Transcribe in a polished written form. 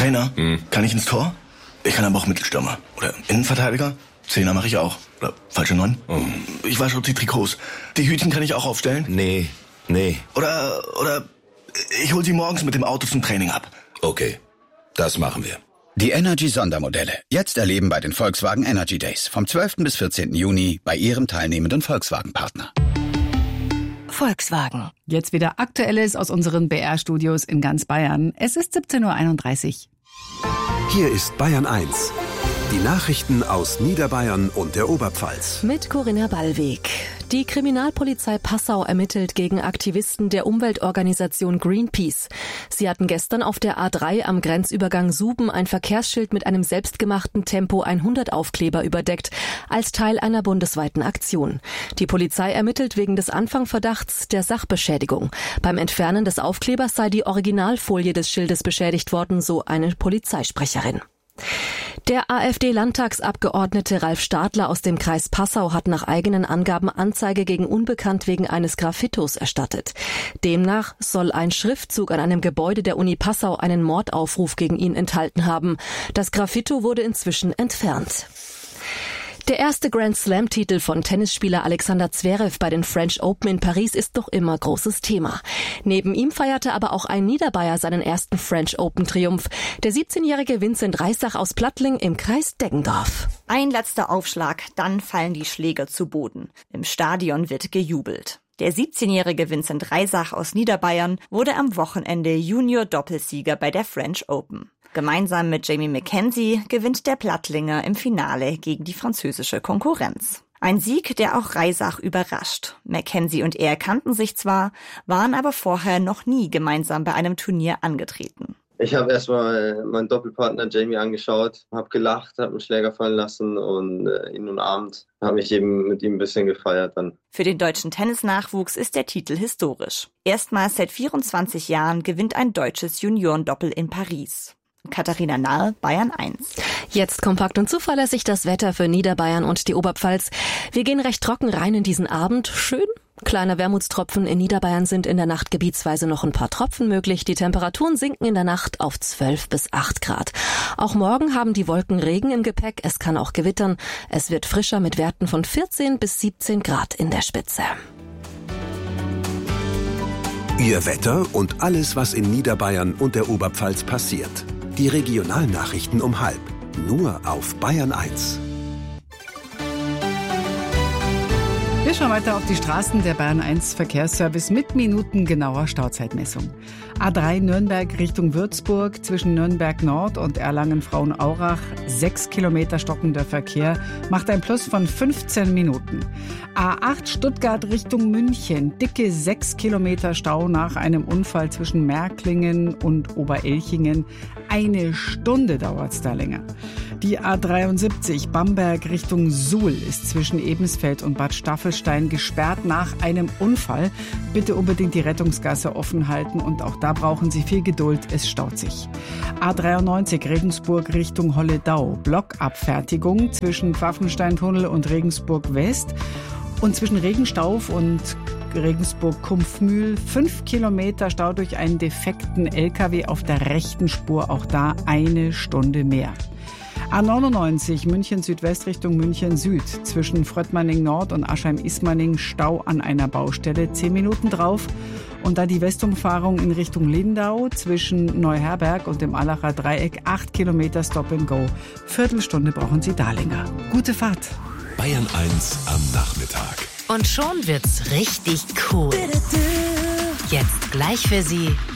Trainer? Kann ich ins Tor? Ich kann aber auch Mittelstürmer. Oder Innenverteidiger? Zehner mache ich auch. Oder falsche 9? Ich wasche die Trikots. Die Hütchen kann ich auch aufstellen? Nee. Oder ich hol sie morgens mit dem Auto zum Training ab. Okay, das machen wir. Die Energy-Sondermodelle. Jetzt erleben bei den Volkswagen Energy Days. Vom 12. bis 14. Juni bei Ihrem teilnehmenden Volkswagen-Partner. Volkswagen. Jetzt wieder Aktuelles aus unseren BR-Studios in ganz Bayern. Es ist 17:31 Uhr. Hier ist Bayern 1. Die Nachrichten aus Niederbayern und der Oberpfalz. Mit Corinna Ballweg. Die Kriminalpolizei Passau ermittelt gegen Aktivisten der Umweltorganisation Greenpeace. Sie hatten gestern auf der A3 am Grenzübergang Suben ein Verkehrsschild mit einem selbstgemachten Tempo 100 Aufkleber überdeckt, als Teil einer bundesweiten Aktion. Die Polizei ermittelt wegen des Anfangverdachts der Sachbeschädigung. Beim Entfernen des Aufklebers sei die Originalfolie des Schildes beschädigt worden, so eine Polizeisprecherin. Der AfD-Landtagsabgeordnete Ralf Stadler aus dem Kreis Passau hat nach eigenen Angaben Anzeige gegen Unbekannt wegen eines Graffitos erstattet. Demnach soll ein Schriftzug an einem Gebäude der Uni Passau einen Mordaufruf gegen ihn enthalten haben. Das Graffito wurde inzwischen entfernt. Der erste Grand-Slam-Titel von Tennisspieler Alexander Zverev bei den French Open in Paris ist noch immer großes Thema. Neben ihm feierte aber auch ein Niederbayer seinen ersten French Open-Triumph. Der 17-jährige Vincent Reissach aus Plattling im Kreis Deggendorf. Ein letzter Aufschlag, dann fallen die Schläger zu Boden. Im Stadion wird gejubelt. Der 17-jährige Vincent Reissach aus Niederbayern wurde am Wochenende Junior-Doppelsieger bei der French Open. Gemeinsam mit Jamie Mackenzie gewinnt der Plattlinger im Finale gegen die französische Konkurrenz. Ein Sieg, der auch Reissach überrascht. Mackenzie und er kannten sich zwar, waren aber vorher noch nie gemeinsam bei einem Turnier angetreten. Ich habe erstmal meinen Doppelpartner Jamie angeschaut, habe gelacht, habe einen Schläger fallen lassen und ihn umarmt. Habe mich eben mit ihm ein bisschen gefeiert dann. Für den deutschen Tennisnachwuchs ist der Titel historisch. Erstmals seit 24 Jahren gewinnt ein deutsches Juniorendoppel in Paris. Katharina Nahl, Bayern 1. Jetzt kompakt und zuverlässig das Wetter für Niederbayern und die Oberpfalz. Wir gehen recht trocken rein in diesen Abend. Schön. Kleine Wermutstropfen in Niederbayern sind in der Nacht gebietsweise noch ein paar Tropfen möglich. Die Temperaturen sinken in der Nacht auf 12 bis 8 Grad. Auch morgen haben die Wolken Regen im Gepäck. Es kann auch gewittern. Es wird frischer mit Werten von 14 bis 17 Grad in der Spitze. Ihr Wetter und alles, was in Niederbayern und der Oberpfalz passiert. Die Regionalnachrichten um 12:30. Nur auf Bayern 1. Wir schauen weiter auf die Straßen. Der Bayern 1 Verkehrsservice mit minutengenauer Stauzeitmessung. A3 Nürnberg Richtung Würzburg zwischen Nürnberg Nord und Erlangen-Frauenaurach. 6 Kilometer stockender Verkehr macht ein Plus von 15 Minuten. A8 Stuttgart Richtung München. Dicke 6 Kilometer Stau nach einem Unfall zwischen Märklingen und Oberelchingen. 1 Stunde dauert's da länger. Die A73 Bamberg Richtung Suhl ist zwischen Ebensfeld und Bad Staffelstein gesperrt nach einem Unfall. Bitte unbedingt die Rettungsgasse offen halten und auch da brauchen Sie viel Geduld, es staut sich. A93 Regensburg Richtung Holledau. Blockabfertigung zwischen Pfaffensteintunnel und Regensburg West und zwischen Regenstauf und Regensburg-Kumpfmühl 5 Kilometer Stau durch einen defekten LKW auf der rechten Spur, auch da 1 Stunde mehr. A99 München Südwest Richtung München Süd. Zwischen Fröttmanning Nord und Aschheim-Ismaning Stau an einer Baustelle. 10 Minuten drauf. Und dann die Westumfahrung in Richtung Lindau zwischen Neuherberg und dem Allacher Dreieck. 8 Kilometer Stop and Go. Viertelstunde brauchen Sie da länger. Gute Fahrt. Bayern 1 am Nachmittag. Und schon wird's richtig cool. Jetzt gleich für Sie